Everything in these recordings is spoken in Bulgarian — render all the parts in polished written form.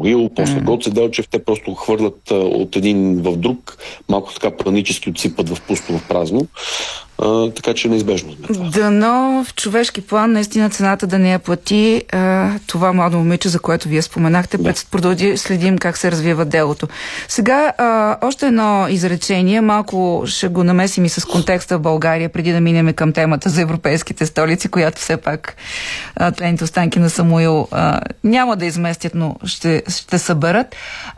Самуил, после Гоце Делчев, те просто хвърлят от един в друг, малко така панически отсипат в пусто, в празно. Така че неизбежно сме това. Дано в човешки план наистина цената да не я плати това младо момиче, за което вие споменахте. Да. Следим как се развива делото. Сега още едно изречение, малко ще го намесим и с контекста в България, преди да минем към темата за европейските столици, която все пак тлените останки на Самуил няма да изместят, но ще съберат.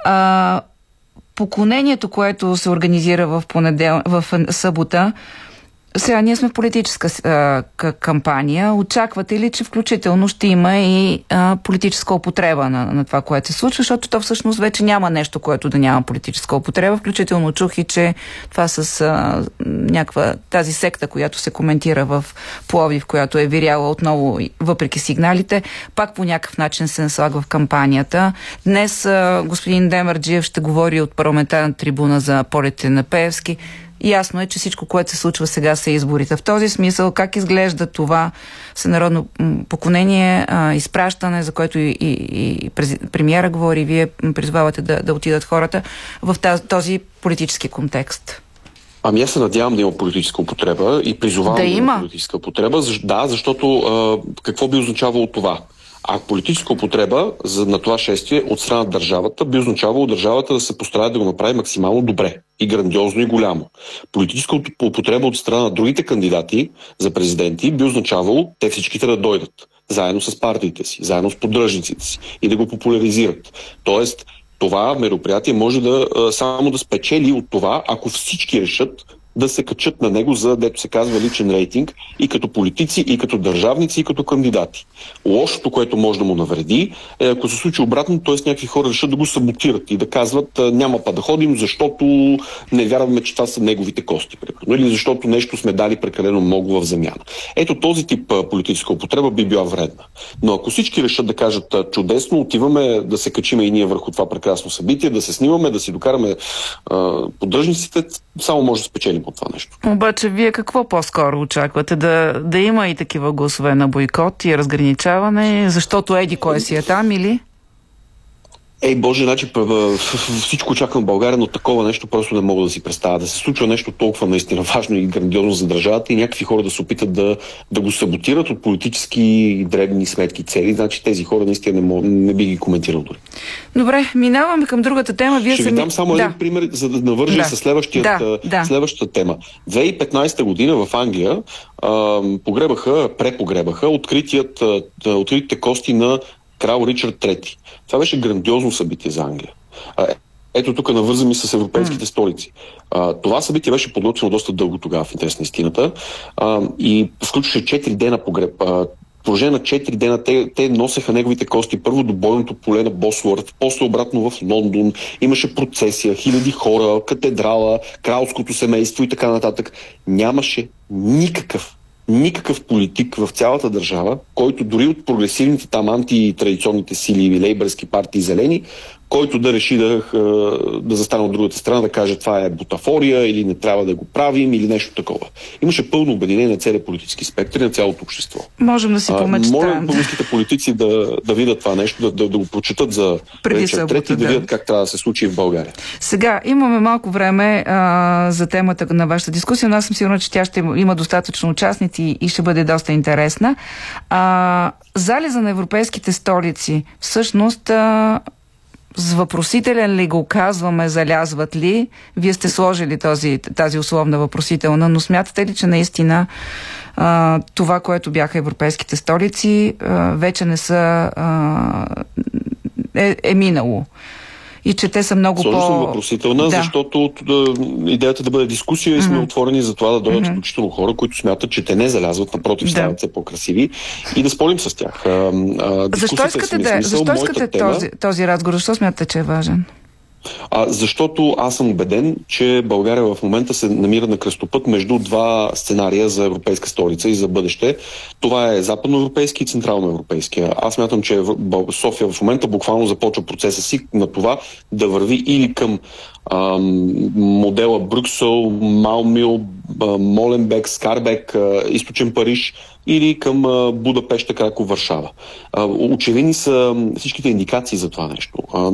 Поклонението, което се организира в събота, сега ние сме в политическа кампания. Очаквате ли, че включително ще има и политическа употреба на това, което се случва, защото то всъщност вече няма нещо, което да няма политическа употреба. Включително чух и, че това с някаква тази секта, която се коментира в Пловдив, която е виряла отново, въпреки сигналите, пак по някакъв начин се наслагва в кампанията. Днес господин Демерджиев ще говори от парламентарната трибуна за полетите на Пеевски. Ясно е, че всичко, което се случва сега, са изборите. В този смисъл, как изглежда това всенародно поклонение, изпращане, за което и премиера говори, вие призвавате да отидат хората в този политически контекст? Ами аз се надявам да има политическа употреба и призовавам да има политическа употреба. Да, защото какво би означавало това? А политическа употреба на това шествие от страна на държавата би означавало държавата да се постарае да го направи максимално добре и грандиозно и голямо. Политическа употреба от страна на другите кандидати за президенти би означавало те всичките да дойдат заедно с партиите си, заедно с поддръжниците си и да го популяризират. Тоест, това мероприятие може само да спечели от това, ако всички решат да се качат на него за, дето се казва, личен рейтинг и като политици, и като държавници, и като кандидати. Лошото, което може да му навреди, е ако се случи обратно, т.е. някакви хора решат да го саботират и да казват няма па да ходим, защото не вярваме, че това са неговите кости, примерно, или защото нещо сме дали прекалено много в замяна. Ето този тип политическа употреба би била вредна. Но ако всички решат да кажат чудесно, отиваме да се качиме и ние върху това прекрасно събитие, да се снимаме, да си докараме поддръжниците, само може да спечелим от това нещо. Обаче вие какво по-скоро очаквате? Да има и такива гласове на бойкот и разграничаване, защото еди кой си е там или? Боже, значи всичко очаквам в България, но такова нещо просто не мога да си представя. Да се случва нещо толкова наистина важно и грандиозно за държавата и някакви хора да се опитат да го саботират от политически дребни сметки цели. Значи тези хора наистина не би ги коментирал дори. Добре, минаваме към другата тема. Ще ви дам само един пример, за да навържа с следващата тема. 2015 година в Англия препогребаха откритите кости на крал Ричард III. Това беше грандиозно събитие за Англия. Ето тук навързвам и с европейските столици. Това събитие беше подготвено доста дълго тогава, в интерес на истината, и включваше 4 дена погреб. В продължение на 4 дена те носеха неговите кости първо до бойното поле на Босуърт, после обратно в Лондон. Имаше процесия, хиляди хора, катедрала, кралското семейство и така нататък. Нямаше никакъв политик в цялата държава, който дори от прогресивните там антитрадиционните сили или лейбърски партии зелени, който да реши да застане от другата страна, да каже това е бутафория или не трябва да го правим или нещо такова. Имаше пълно обединение на целия политически спектър и на цялото общество. Можем да си помечтаем. Моля българските политици да видят това нещо, да го прочетат за Ричард III и да видят как трябва да се случи в България. Сега имаме малко време за темата на вашата дискусия, но аз съм сигурна, че тя ще има достатъчно участници и ще бъде доста интересна. Залеза на европейските столици всъщност с въпросителен ли го казваме, залязват ли? Вие сте сложили тази условна въпросителна, но смятате ли, че наистина това, което бяха европейските столици, вече не са е минало? И че те са много съм въпросителна, защото идеята да бъде дискусия и сме отворени за това да дойдат включително хора, които смятат, че те не залязват, напротив, стават все по-красиви и да спорим с тях. Защо искате този разговор? Защо смятате, че е важен? Защото аз съм убеден, че България в момента се намира на кръстопът между два сценария за европейска столица и за бъдеще. Това е западноевропейски и централноевропейския. Аз смятам, че София в момента буквално започва процеса си на това да върви или към модела Брюксел, Малмил, Моленбек, Скарбек, Източен Париж или към Будапеща, Краков, Варшава. Очевидни са всичките индикации за това нещо.